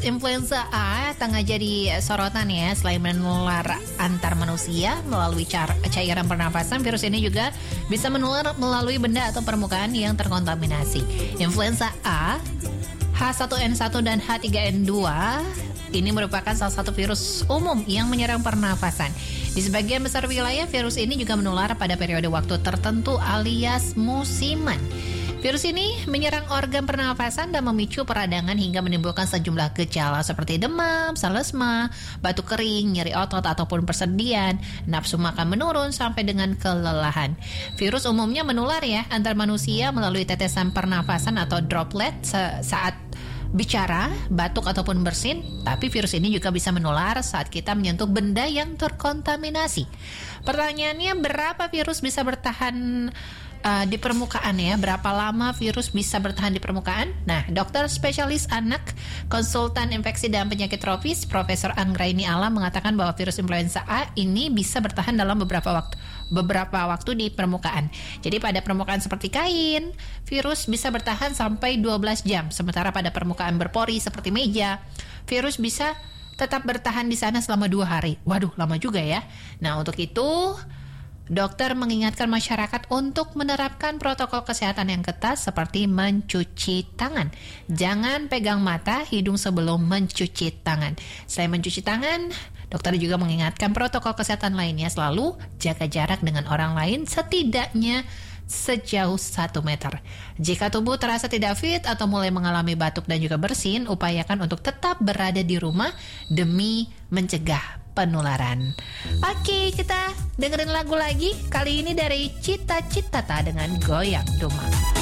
influenza A tengah jadi sorotan ya. Selain menular antar manusia melalui cairan pernafasan, virus ini juga bisa menular melalui benda atau permukaan yang terkontaminasi. Influenza A, H1N1 dan H3N2 ini merupakan salah satu virus umum yang menyerang pernafasan. Di sebagian besar wilayah, virus ini juga menular pada periode waktu tertentu alias musiman. Virus ini menyerang organ pernafasan dan memicu peradangan hingga menimbulkan sejumlah gejala seperti demam, selesma, batuk kering, nyeri otot ataupun persediaan, nafsu makan menurun sampai dengan kelelahan. Virus umumnya menular ya antar manusia melalui tetesan pernafasan atau droplet saat bicara, batuk ataupun bersin, tapi virus ini juga bisa menular saat kita menyentuh benda yang terkontaminasi. Pertanyaannya, berapa virus bisa bertahan di permukaan ya? Berapa lama virus bisa bertahan di permukaan? Nah, dokter spesialis anak, konsultan infeksi dan penyakit tropis, Profesor Anggraini Alam mengatakan bahwa virus influenza A ini bisa bertahan dalam beberapa waktu di permukaan. Jadi pada permukaan seperti kain, virus bisa bertahan sampai 12 jam. Sementara pada permukaan berpori seperti meja, virus bisa tetap bertahan di sana selama 2 hari. Waduh, lama juga ya. Nah, untuk itu dokter mengingatkan masyarakat untuk menerapkan protokol kesehatan yang ketat seperti mencuci tangan. Jangan pegang mata, hidung sebelum mencuci tangan. Selain mencuci tangan, dokter juga mengingatkan protokol kesehatan lainnya, selalu jaga jarak dengan orang lain setidaknya sejauh 1 meter. Jika tubuh terasa tidak fit atau mulai mengalami batuk dan juga bersin, upayakan untuk tetap berada di rumah demi mencegah penularan. Oke, kita dengerin lagu lagi. Kali ini dari Cita Citata dengan Goyang Dumang.